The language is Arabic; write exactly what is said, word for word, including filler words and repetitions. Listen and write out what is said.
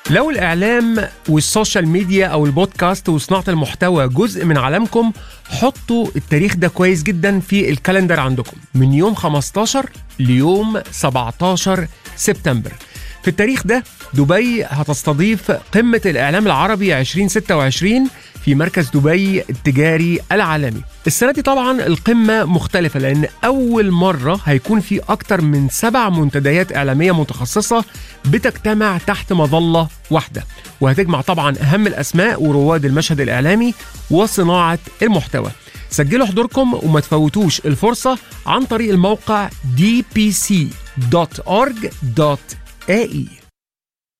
لو الإعلام والسوشيال ميديا أو البودكاست وصناعة المحتوى جزء من عالمكم، حطوا التاريخ ده كويس جدا في الكالندر عندكم من يوم خمستاشر ليوم سبعتاشر سبتمبر. في التاريخ ده دبي هتستضيف قمة الإعلام العربي عشرين ستة وعشرين في مركز دبي التجاري العالمي. السنة دي طبعا القمة مختلفة لأن أول مرة هيكون في أكتر من سبع منتديات إعلامية متخصصة بتجتمع تحت مظلة واحدة، وهتجمع طبعا أهم الأسماء ورواد المشهد الإعلامي وصناعة المحتوى. سجلوا حضوركم وما تفوتوش الفرصة عن طريق الموقع دي بي سي دوت أورج دوت إيه إي.